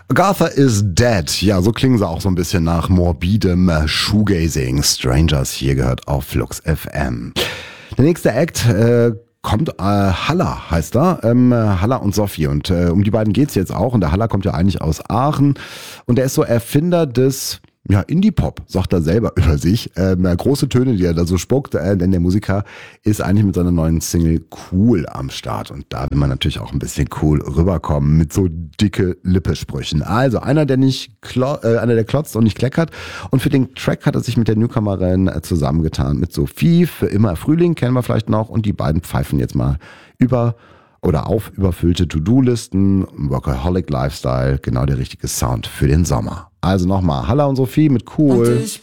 Agatha is dead. Ja, so klingen sie auch so ein bisschen nach morbidem Shoegazing. Strangers hier gehört auf Flux FM. Der nächste Act kommt, Halla heißt er, Halla und Sophie. Und um die beiden geht's jetzt auch. Und der Halla kommt ja eigentlich aus Aachen. Und der ist so Erfinder des Indie-Pop, sagt er selber über sich. Große Töne, die er da so spuckt, denn der Musiker ist eigentlich mit seiner neuen Single cool am Start. Und da will man natürlich auch ein bisschen cool rüberkommen mit so dicke Lippesprüchen. Also einer, der der klotzt und nicht kleckert. Und für den Track hat er sich mit der Newcomerin zusammengetan. Mit Sophie, für immer Frühling, kennen wir vielleicht noch. Und die beiden pfeifen jetzt mal auf überfüllte To-Do-Listen, Workaholic Lifestyle, genau der richtige Sound für den Sommer. Also nochmal, Halla und Sophie mit Cool. Und ich